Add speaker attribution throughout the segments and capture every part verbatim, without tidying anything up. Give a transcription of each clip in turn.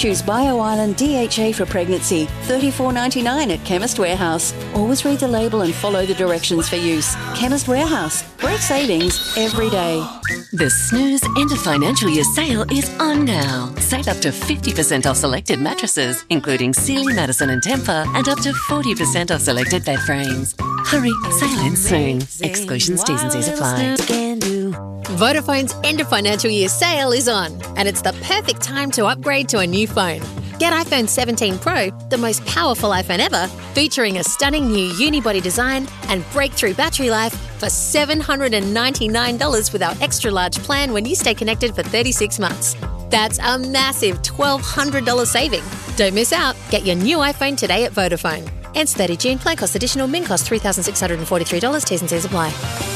Speaker 1: Choose BioIsland D H A for pregnancy, thirty-four ninety-nine at Chemist Warehouse. Always read the label and follow the directions for use. Chemist Warehouse. Great savings every day.
Speaker 2: The Snooze End of Financial Year sale is on now. Save up to fifty percent off selected mattresses, including Sealy, Madison and Tempur, and up to forty percent off selected bed frames. Hurry, sale ends soon. Exclusions, T's and C's apply.
Speaker 3: Vodafone's end of financial year sale is on, and it's the perfect time to upgrade to a new phone. Get iPhone seventeen Pro, the most powerful iPhone ever, featuring a stunning new unibody design and breakthrough battery life for seven hundred ninety-nine dollars with our extra large plan when you stay connected for thirty-six months. That's a massive twelve hundred dollars saving. Don't miss out. Get your new iPhone today at Vodafone. Ends thirtieth June. Plan cost additional. Min cost three thousand six hundred forty-three dollars. T's and C's apply.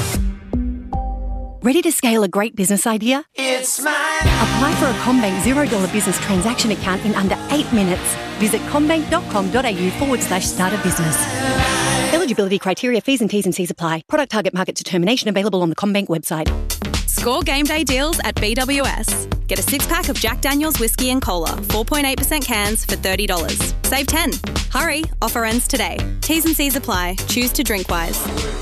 Speaker 4: Ready to scale a great business idea?
Speaker 5: It's mine.
Speaker 4: Apply for a CommBank zero dollar business transaction account in under eight minutes. Visit commbank.com.au forward slash start a business. Eligibility criteria, fees and T's and C's apply. Product target market determination available on the CommBank website.
Speaker 6: Score game day deals at B W S. Get a six-pack of Jack Daniel's Whiskey and Cola, four point eight percent cans for thirty dollars. Save ten. Hurry, offer ends today. T's and C's apply. Choose to drink wise.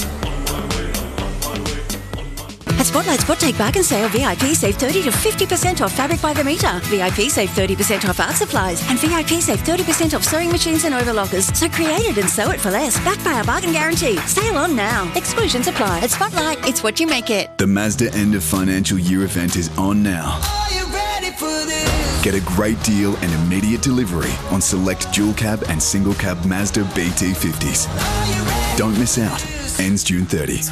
Speaker 1: At Spotlight Spot Take Bargain Sale, V I P save thirty to fifty percent off fabric by the metre. V I P save thirty percent off art supplies. And V I P save thirty percent off sewing machines and overlockers. So create it and sew it for less. Backed by our bargain guarantee. Sale on now. Exclusions apply. At Spotlight, it's what you make it.
Speaker 7: The Mazda End of Financial Year event is on now.
Speaker 5: Are you ready for this?
Speaker 7: Get a great deal and immediate delivery on select dual cab and single cab Mazda B T fifties. Don't miss out. Ends June thirtieth.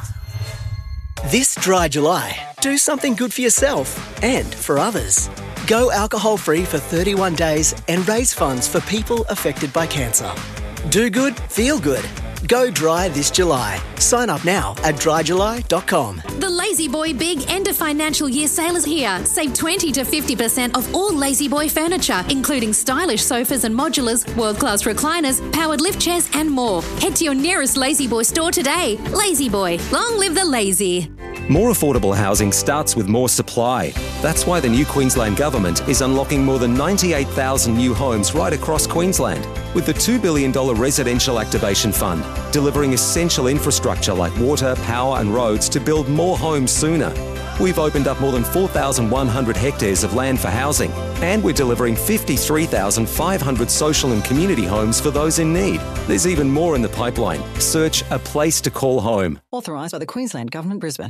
Speaker 8: This dry July, do something good for yourself and for others. Go alcohol-free for thirty-one days and raise funds for people affected by cancer. Do good, feel good. Go dry this July. Sign up now at dry july dot com.
Speaker 9: The Lazy Boy Big End of Financial Year sale is here. Save twenty to fifty percent off all Lazy Boy furniture, including stylish sofas and modulars, world-class recliners, powered lift chairs and more. Head to your nearest Lazy Boy store today. Lazy Boy, long live the lazy.
Speaker 10: More affordable housing starts with more supply. That's why the new Queensland Government is unlocking more than ninety-eight thousand new homes right across Queensland, with the two billion dollars Residential Activation Fund, delivering essential infrastructure like water, power and roads to build more homes sooner. We've opened up more than four thousand one hundred hectares of land for housing, and we're delivering fifty-three thousand five hundred social and community homes for those in need. There's even more in the pipeline. Search A Place to Call Home.
Speaker 11: Authorised by the Queensland Government, Brisbane.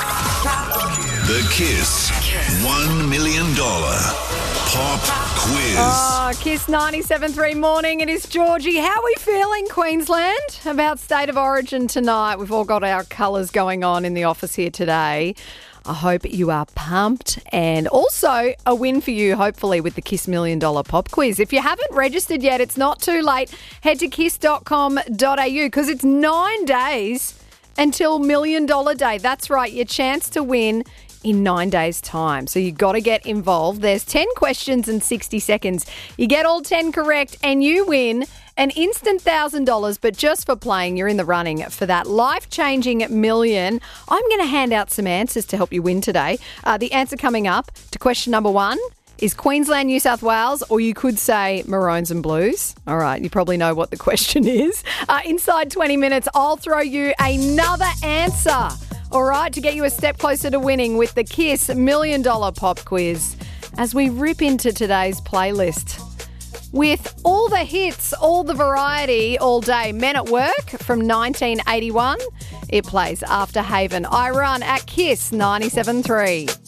Speaker 12: The Kiss one million dollars Pop Quiz.
Speaker 13: Oh, Kiss ninety-seven point three morning. It is Georgie. How are we feeling, Queensland, about State of Origin tonight? We've all got our colours going on in the office here today. I hope you are pumped, and also a win for you, hopefully, with the Kiss Million Dollar Pop Quiz. If you haven't registered yet, it's not too late. Head to kiss dot com dot a u because it's nine days until Million Dollar Day. That's right, your chance to win in nine days' time. So you've got to get involved. There's ten questions and sixty seconds. You get all ten correct and you win an instant one thousand dollars, but just for playing, you're in the running for that life-changing million. I'm going to hand out some answers to help you win today. Uh, the answer coming up to question number one is Queensland, New South Wales, or you could say Maroons and Blues. All right, you probably know what the question is. Uh, inside twenty minutes, I'll throw you another answer. All right, to get you a step closer to winning with the Kiss Million Dollar Pop Quiz as we rip into today's playlist. With all the hits, all the variety, all day. Men at Work from nineteen eighty-one. It plays after Haven. I Run at Kiss ninety-seven point three.